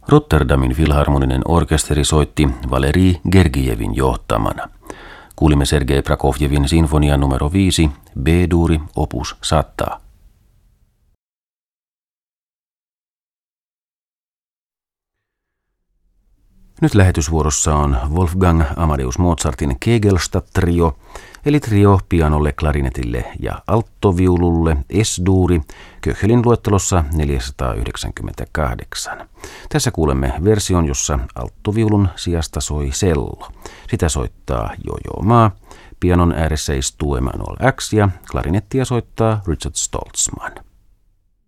Rotterdamin filharmoninen orkesteri soitti Valeri Gergijevin johtamana. Kuulimme Sergei Prokofjevin sinfonia numero 5, B-duuri, opus 100. Nyt lähetysvuorossa on Wolfgang Amadeus Mozartin Kegelstadt-trio, eli trio pianolle, klarinetille ja alttoviululle, S-duuri, Köchelin luettelossa 498. Tässä kuulemme version, jossa alttoviulun sijasta soi cello. Sitä soittaa Jojo Ma, pianon ääressä istuu Emanuel X ja klarinettia soittaa Richard Stoltzman.